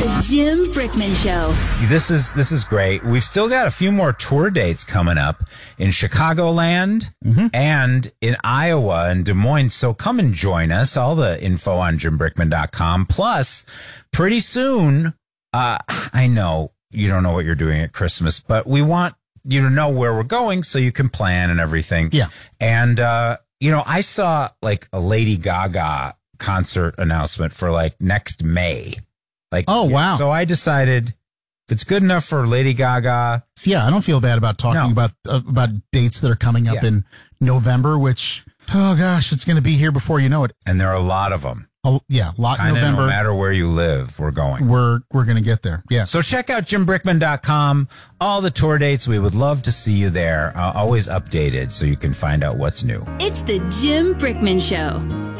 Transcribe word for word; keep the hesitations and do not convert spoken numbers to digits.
The Jim Brickman Show. This is this is great. We've still got a few more tour dates coming up in Chicagoland mm-hmm. and in Iowa and Des Moines. So come and join us. All the info on jim brickman dot com. Plus, pretty soon, uh, I know you don't know what you're doing at Christmas, but we want you to know where we're going so you can plan and everything. Yeah. And, uh, you know, I saw like a Lady Gaga concert announcement for like next May. Like, oh, wow. So I decided if it's good enough for Lady Gaga. Yeah, I don't feel bad about talking no. about uh, about dates that are coming up yeah. in November, which, oh gosh, it's going to be here before you know it. And there are a lot of them. Oh, yeah, a lot in Kinda November. No matter where you live, we're going. We're we're going to get there. Yeah. So check out jim brickman dot com. All the tour dates. We would love to see you there. Uh, always updated so you can find out what's new. It's the Jim Brickman Show.